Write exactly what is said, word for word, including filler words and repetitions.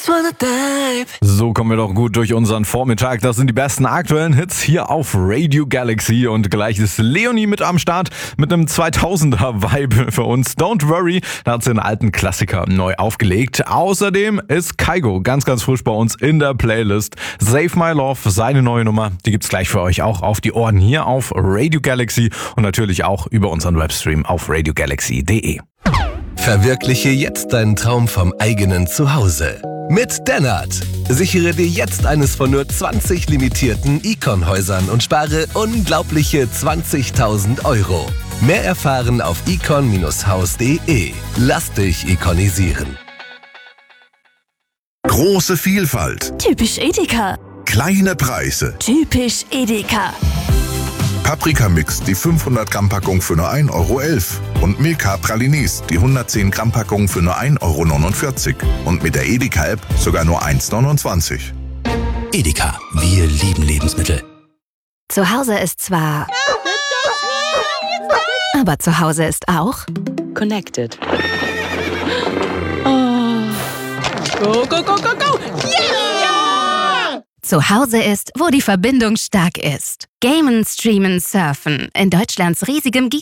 just wanna dive. So kommen wir doch gut durch unseren Vormittag. Das sind die besten aktuellen Hits hier auf Radio Galaxy. Und gleich ist Leonie mit am Start mit einem zweitausender-Vibe für uns. Don't Worry, da hat sie einen alten Klassiker neu aufgelegt. Außerdem ist Kygo ganz, ganz frisch bei uns in der Playlist. Save My Love, seine neue Nummer, die gibt's gleich für euch auch auf die Ohren hier auf Radio Galaxy und natürlich auch über unseren Webstream auf radio galaxy punkt de. Verwirkliche jetzt deinen Traum vom eigenen Zuhause. Mit Dennert. Sichere dir jetzt eines von nur zwanzig limitierten Icon-Häusern und spare unglaubliche zwanzigtausend Euro. Mehr erfahren auf icon Bindestrich haus punkt de. Lass dich ikonisieren. Große Vielfalt. Typisch Edeka. Kleine Preise. Typisch Edeka. Paprikamix, die fünfhundert Gramm Packung für nur ein Euro elf. Und Milka Pralines, die hundertzehn Gramm Packung für nur ein Euro neunundvierzig. Und mit der Edeka-App sogar nur eins neunundzwanzig. Edeka, wir lieben Lebensmittel. Zu Hause ist zwar... Aber zu Hause ist auch... Connected. Oh. Go, go, go, go, go! Yeah! Zu Hause ist, wo die Verbindung stark ist. Gamen, streamen, surfen. In Deutschlands riesigem